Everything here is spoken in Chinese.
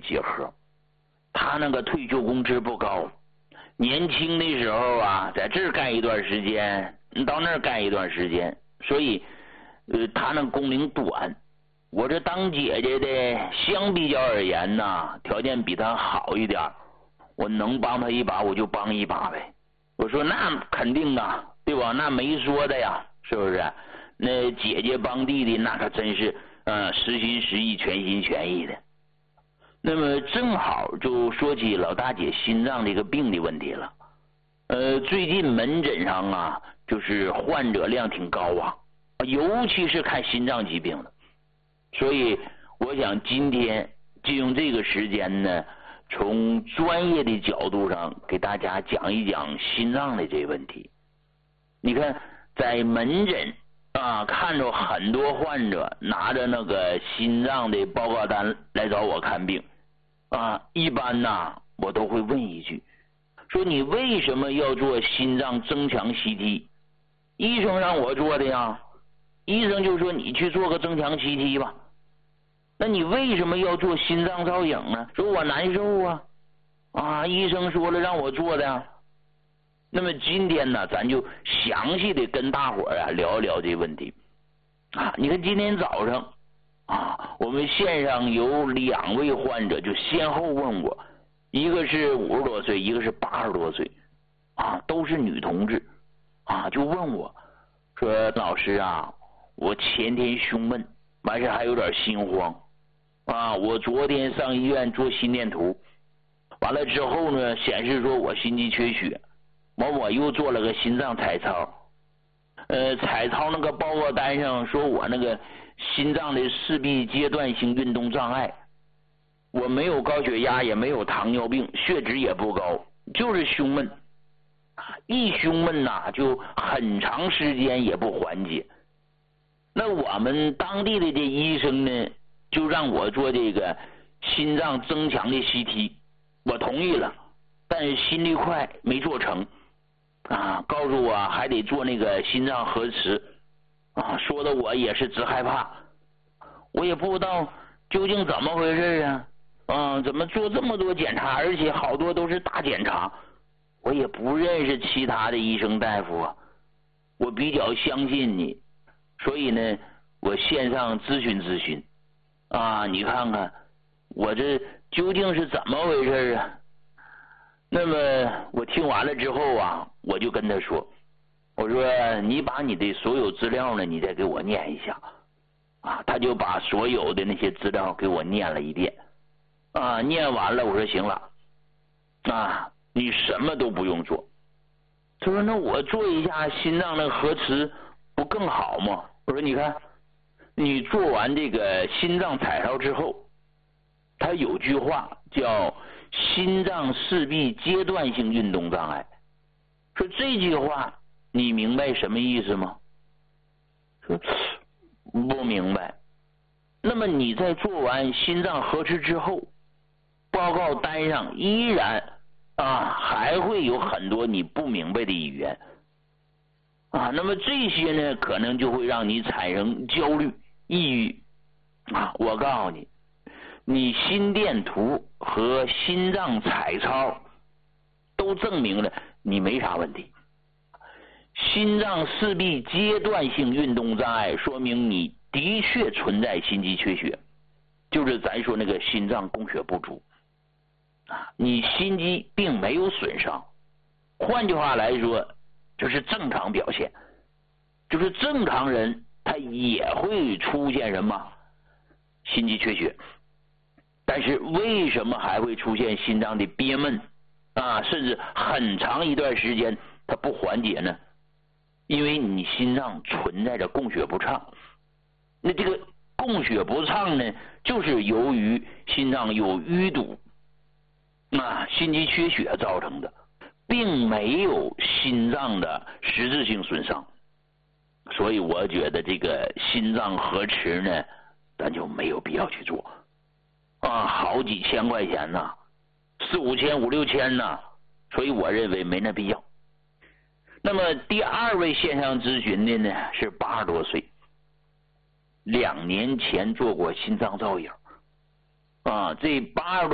结核，他那个退休工资不高，年轻的时候啊，在这儿干一段时间，到那儿干一段时间，所以他那工龄短。我这当姐姐的，相比较而言呢，条件比他好一点，我能帮他一把我就帮一把呗。我说那肯定啊，对吧？那没说的呀，是不是？那姐姐帮弟弟，那可真是实心实意、全心全意的。那么正好就说起老大姐心脏这个病的问题了。最近门诊上啊，就是患者量挺高啊，尤其是看心脏疾病的。所以我想今天就用这个时间呢，从专业的角度上给大家讲一讲心脏的这个问题。你看在门诊啊，看着很多患者拿着那个心脏的报告单来找我看病啊，一般呢我都会问一句，说你为什么要做心脏增强 CT？ 医生让我做的呀，医生就说你去做个增强 CT 吧。那你为什么要做心脏造影呢？说我难受啊，医生说了让我做的呀。那么今天呢，咱就详细的跟大伙儿聊一聊这个问题啊。你看今天早上啊，我们线上有2位患者就先后问我，一个是50多岁，一个是80多岁啊，都是女同志啊，就问我说老师啊，我前天胸闷，完事还有点心慌啊，我昨天上医院做心电图，完了之后呢，显示说我心肌缺血，我又做了个心脏彩超，彩超那个报告单上说我那个心脏的四臂阶段性运动障碍，我没有高血压，也没有糖尿病，血脂也不高，就是胸闷，一胸闷呐，就很长时间也不缓解。那我们当地的这医生呢，就让我做这个心脏增强的 CT， 我同意了，但是心率快没做成啊，告诉我还得做那个心脏核磁啊，说的我也是直害怕，我也不知道究竟怎么回事啊，怎么做这么多检查，而且好多都是大检查，我也不认识其他的医生大夫啊，我比较相信你，所以呢，我线上咨询啊，你看看我这究竟是怎么回事啊？那么我听完了之后啊，我就跟他说，我说你把你的所有资料呢，你再给我念一下啊。他就把所有的那些资料给我念了一遍啊，念完了我说行了啊，你什么都不用做。他说那我做一下心脏的核磁不更好吗？我说你看你做完这个心脏彩超之后，他有句话叫心脏四臂阶段性运动障碍，说这句话你明白什么意思吗？说不明白。那么你在做完心脏核磁之后，报告单上依然还会有很多你不明白的语言啊，那么这些呢，可能就会让你产生焦虑、抑郁啊。我告诉你，你心电图和心脏彩超都证明了你没啥问题。心脏四臂阶段性运动障碍说明你的确存在心肌缺血，就是咱说那个心脏供血不足啊，你心肌并没有损伤，换句话来说，这是正常表现，就是正常人他也会出现什么心肌缺血，但是为什么还会出现心脏的憋闷啊，甚至很长一段时间它不缓解呢？因为你心脏存在着供血不畅，那这个供血不畅呢，就是由于心脏有淤堵心肌缺血造成的，并没有心脏的实质性损伤。所以我觉得这个心脏核磁呢，咱就没有必要去做好几千块钱呢，4、5千、5、6千呢，所以我认为没那必要。那么第2位线上咨询的呢是80多岁，2年前做过心脏造影这80多